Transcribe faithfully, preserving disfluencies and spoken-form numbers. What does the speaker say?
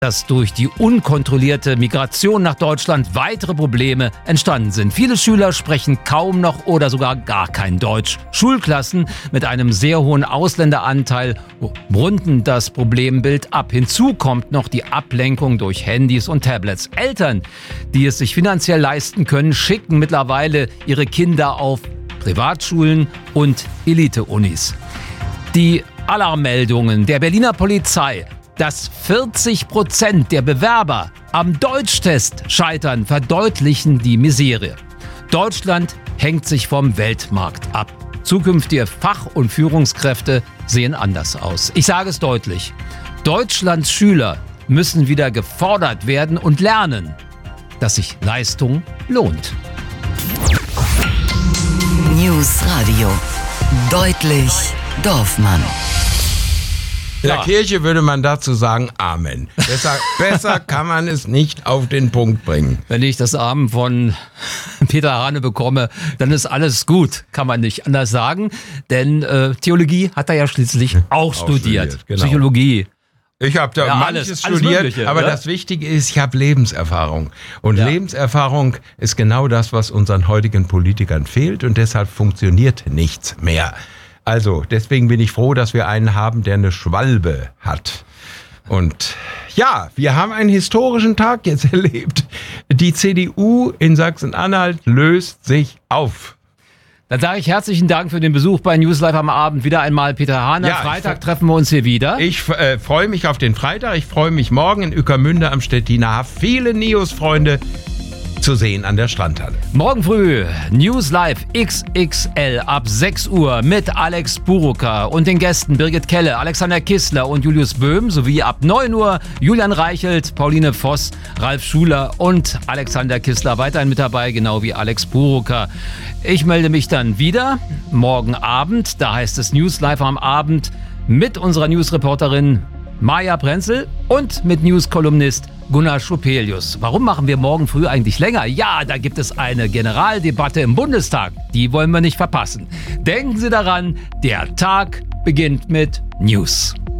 dass durch die unkontrollierte Migration nach Deutschland weitere Probleme entstanden sind. Viele Schüler sprechen kaum noch oder sogar gar kein Deutsch. Schulklassen mit einem sehr hohen Ausländeranteil runden das Problembild ab. Hinzu kommt noch die Ablenkung durch Handys und Tablets. Eltern, die es sich finanziell leisten können, schicken mittlerweile ihre Kinder auf Privatschulen und Elite-Unis. Die Alarmmeldungen der Berliner Polizei, dass vierzig Prozent der Bewerber am Deutschtest scheitern, verdeutlichen die Misere. Deutschland hängt sich vom Weltmarkt ab. Zukünftige Fach- und Führungskräfte sehen anders aus. Ich sage es deutlich. Deutschlands Schüler müssen wieder gefordert werden und lernen, dass sich Leistung lohnt. News Radio. Deutlich Dorfmann. In der Ja. Kirche würde man dazu sagen, Amen. Besser, besser kann man es nicht auf den Punkt bringen. Wenn ich das Amen von Peter Hane bekomme, dann ist alles gut, kann man nicht anders sagen. Denn äh, Theologie hat er ja schließlich auch, Auch studiert. studiert, genau. Psychologie. Ich habe da Ja, manches alles- alles studiert, Mögliche, aber ja? das Wichtige ist, ich habe Lebenserfahrung. Und Ja. Lebenserfahrung ist genau das, was unseren heutigen Politikern fehlt und deshalb funktioniert nichts mehr. Also, deswegen bin ich froh, dass wir einen haben, der eine Schwalbe hat. Und ja, wir haben einen historischen Tag jetzt erlebt. Die C D U in Sachsen-Anhalt löst sich auf. Dann sage ich herzlichen Dank für den Besuch bei News Live am Abend. Wieder einmal Peter Hane. Ja, Freitag ich- treffen wir uns hier wieder. Ich äh, freue mich auf den Freitag. Ich freue mich morgen in Ueckermünde am Stettiner Haff. Viele Neos-Freunde zu sehen an der Strandhalle. Morgen früh News Live X X L ab sechs Uhr mit Alex Buruka und den Gästen Birgit Kelle, Alexander Kissler und Julius Böhm sowie ab neun Uhr Julian Reichelt, Pauline Voss, Ralf Schuler und Alexander Kissler weiterhin mit dabei, genau wie Alex Buruka. Ich melde mich dann wieder morgen Abend, da heißt es News Live am Abend mit unserer Newsreporterin Maja Prenzel und mit News-Kolumnist Gunnar Schupelius. Warum machen wir morgen früh eigentlich länger? Ja, da gibt es eine Generaldebatte im Bundestag. Die wollen wir nicht verpassen. Denken Sie daran, der Tag beginnt mit News.